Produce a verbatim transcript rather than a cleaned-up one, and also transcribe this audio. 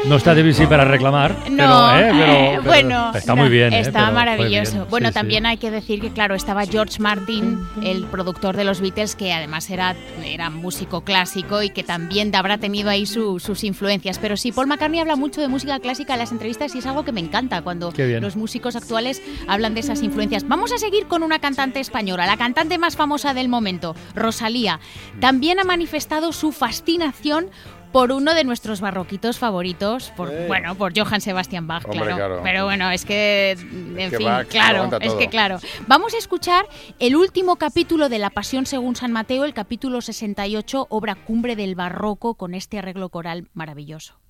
No está Debussy para reclamar, no, pero, ¿eh? pero, eh, pero bueno, está no, muy bien. ¿eh? Está pero maravilloso. bien. Bueno, sí, también sí. hay que decir que, claro, estaba George Martin, el productor de los Beatles, que además era, era músico clásico y que también habrá tenido ahí su, sus influencias. Pero sí, Paul McCartney habla mucho de música clásica en las entrevistas y es algo que me encanta cuando los músicos actuales hablan de esas influencias. Vamos a seguir con una cantante española, la cantante más famosa del momento, Rosalía. También ha manifestado su fascinación por uno de nuestros barroquitos favoritos, por eh. bueno, por Johann Sebastian Bach, Hombre, claro. claro. Pero bueno, es que, en es que fin, Bach claro, es todo. que claro. Vamos a escuchar el último capítulo de La Pasión según San Mateo, el capítulo sesenta y ocho, obra cumbre del barroco, con este arreglo coral maravilloso.